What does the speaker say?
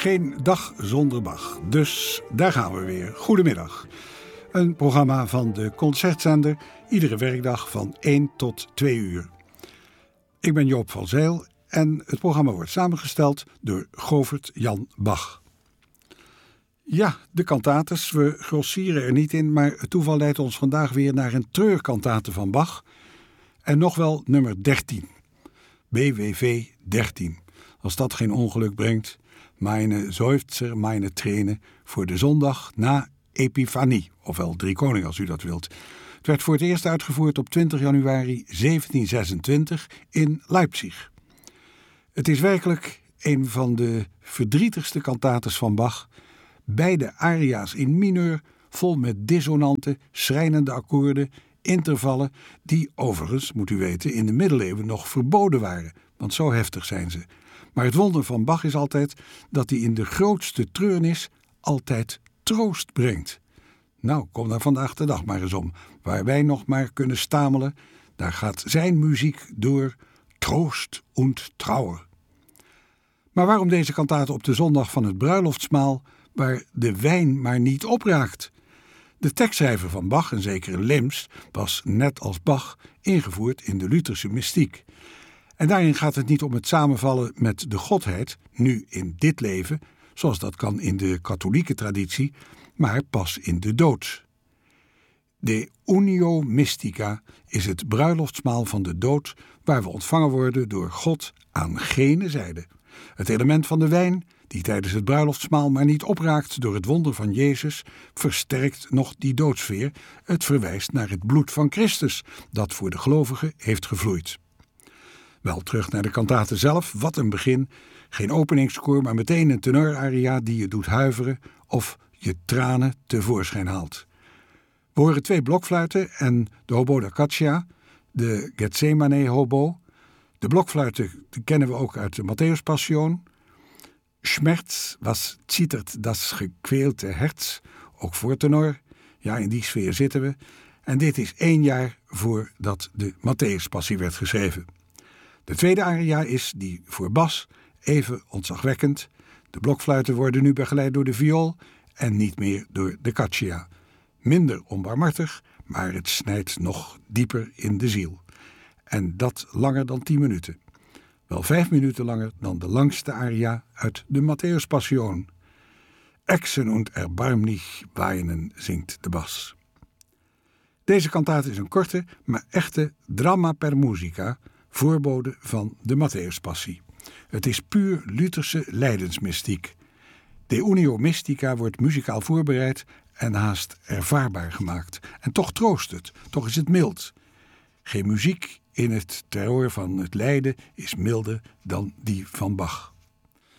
Geen dag zonder Bach. Dus daar gaan we weer. Goedemiddag. Een programma van de Concertzender, iedere werkdag van 1 tot 2 uur. Ik ben Joop van Zijl en het programma wordt samengesteld door Govert Jan Bach. Ja, de kantates. We grossieren er niet in, maar het toeval leidt ons vandaag weer naar een treurkantate van Bach. En nog wel nummer 13. BWV 13. Als dat geen ongeluk brengt, meine Seufzer, meine Tränen, voor de zondag na Epifanie, ofwel Driekoning als u dat wilt. Het werd voor het eerst uitgevoerd op 20 januari 1726 in Leipzig. Het is werkelijk een van de verdrietigste kantates van Bach. Beide aria's in mineur, vol met dissonante, schrijnende akkoorden, intervallen, die overigens, moet u weten, in de middeleeuwen nog verboden waren, want zo heftig zijn ze. Maar het wonder van Bach is altijd dat hij in de grootste treurnis altijd troost brengt. Nou, kom daar vandaag de dag maar eens om. Waar wij nog maar kunnen stamelen, daar gaat zijn muziek door troost und trauer. Maar waarom deze kantate op de zondag van het bruiloftsmaal, waar de wijn maar niet opraakt? De tekstschrijver van Bach, een zekere Lems, was net als Bach ingevoerd in de Lutherse mystiek. En daarin gaat het niet om het samenvallen met de godheid, nu in dit leven, zoals dat kan in de katholieke traditie, maar pas in de dood. De Unio Mystica is het bruiloftsmaal van de dood, waar we ontvangen worden door God aan gene zijde. Het element van de wijn, die tijdens het bruiloftsmaal maar niet opraakt door het wonder van Jezus, versterkt nog die doodsfeer. Het verwijst naar het bloed van Christus, dat voor de gelovigen heeft gevloeid. Wel, terug naar de kantate zelf. Wat een begin. Geen openingskoor, maar meteen een tenoraria die je doet huiveren of je tranen tevoorschijn haalt. We horen 2 blokfluiten en de hobo da caccia, de Gethsemane hobo. De blokfluiten kennen we ook uit de Matthäus-passion. Schmerz, was zittert das gequälte Herz, ook voor tenor. Ja, in die sfeer zitten we. En dit is 1 jaar voordat de Matthäus-passie werd geschreven. De tweede aria is, die voor bas, even ontzagwekkend. De blokfluiten worden nu begeleid door de viool en niet meer door de caccia. Minder onbarmhartig, maar het snijdt nog dieper in de ziel. En dat langer dan 10 minuten. Wel 5 minuten langer dan de langste aria uit de Matthäus-passion. Exen und erbarmlich weinen, zingt de bas. Deze kantate is een korte, maar echte drama per musica, voorbode van de Matthäus-passie. Het is puur Lutherse lijdensmystiek. De Unio Mystica wordt muzikaal voorbereid en haast ervaarbaar gemaakt. En toch troost het, toch is het mild. Geen muziek in het terror van het lijden is milder dan die van Bach.